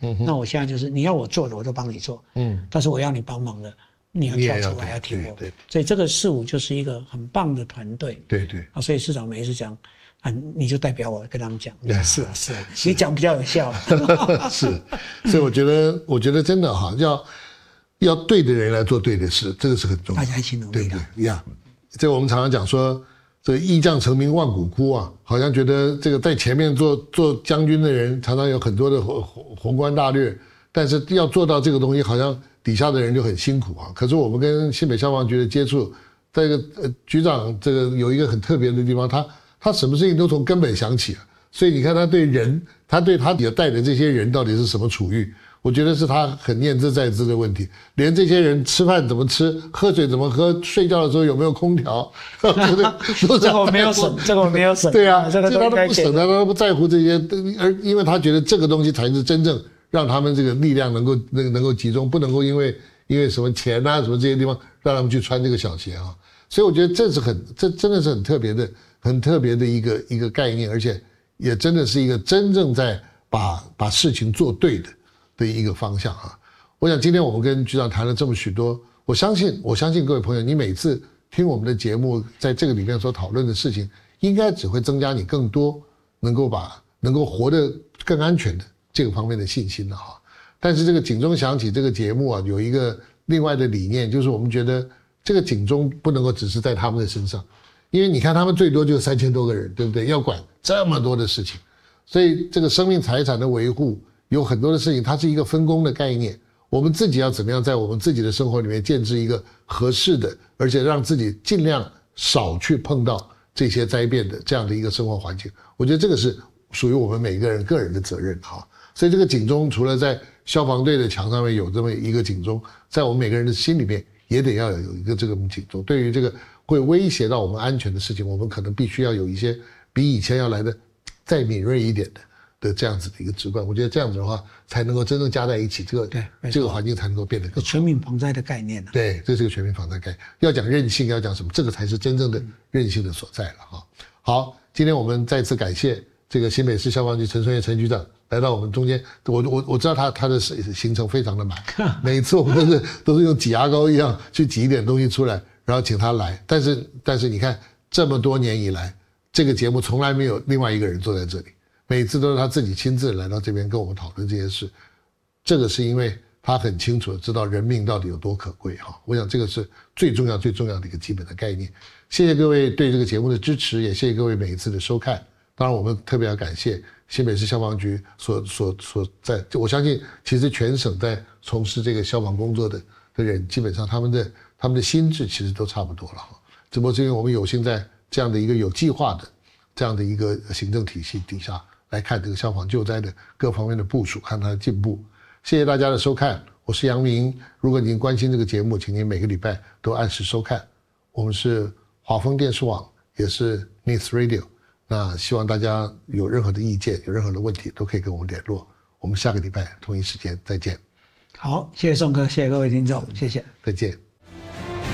那我现在就是你要我做的我都帮你做，但是我要你帮忙的，你要跳出来要听我。所以这个4-5就是一个很棒的团队。 对所以市长每一次讲你就代表我跟他们讲，是啊，你讲比较有效。 是，所以我觉得真的哈，要对的人来做对的事，这个是很重要， 大家一起努力， 对不对呀？这个我们常常讲说，这个义将成名万骨枯啊，好像觉得这个在前面做将军的人常常有很多的宏观大略，但是要做到这个东西，好像底下的人就很辛苦啊。可是我们跟新北消防局的接触，这个局长这个有一个很特别的地方，他什么事情都从根本想起啊。所以你看他对人，他对他也带的这些人到底是什么处遇，我觉得是他很念兹在兹的问题。连这些人吃饭怎么吃，喝水怎么喝，睡觉的时候有没有空调，这个我没有省，这个我没有省。 对啊，这个他都不省，他都不在乎这些，而因为他觉得这个东西才是真正让他们这个力量能够集中，不能够因为什么钱啊什么这些地方让他们去穿这个小鞋啊。所以我觉得这真的是很特别的一个概念，而且也真的是一个真正在把事情做对的一个方向啊。我想今天我们跟局长谈了这么许多，我相信各位朋友，你每次听我们的节目，在这个里面所讨论的事情，应该只会增加你更多能够活得更安全的这个方面的信心了哈。但是这个警钟响起这个节目啊，有一个另外的理念，就是我们觉得这个警钟不能够只是在他们的身上，因为你看他们最多就3000多个人，对不对？要管这么多的事情，所以这个生命财产的维护有很多的事情，它是一个分工的概念。我们自己要怎么样在我们自己的生活里面建置一个合适的，而且让自己尽量少去碰到这些灾变的这样的一个生活环境，我觉得这个是属于我们每一个人个人的责任哈。所以这个警钟除了在消防队的墙上面有这么一个警钟，在我们每个人的心里面也得要有一个这个警钟。对于这个会威胁到我们安全的事情，我们可能必须要有一些比以前要来的再敏锐一点的这样子的一个直观。我觉得这样子的话，才能够真正加在一起，这个环境才能够变得更好。 全民防灾的概念啊。 对，这是个全民防灾概念。要讲韧性，要讲什么，这个才是真正的韧性的所在了哈。好，今天我们再次感谢这个新北市消防局陈春叶陈局长来到我们中间。我知道他的行程非常的满，每一次我们都是用挤牙膏一样去挤一点东西出来，然后请他来。但是你看这么多年以来，这个节目从来没有另外一个人坐在这里，每次都是他自己亲自来到这边跟我们讨论这些事。这个是因为他很清楚的知道人命到底有多可贵哈。我想这个是最重要的一个基本的概念。谢谢各位对这个节目的支持，也谢谢各位每一次的收看。当然我们特别要感谢新北市消防局所在，我相信其实全省在从事这个消防工作的人，基本上他们的心智其实都差不多了哈。只不过是因为我们有幸在这样的一个有计划的这样的一个行政体系底下来看这个消防救灾的各方面的部署，看它的进步。谢谢大家的收看，我是杨明。如果您关心这个节目，请您每个礼拜都按时收看。我们是华丰电视网，也是 News Radio。那希望大家有任何的意见，有任何的问题，都可以跟我们联络。我们下个礼拜同一时间再见。 好，谢谢宋哥，谢谢各位听众，谢谢， 再见。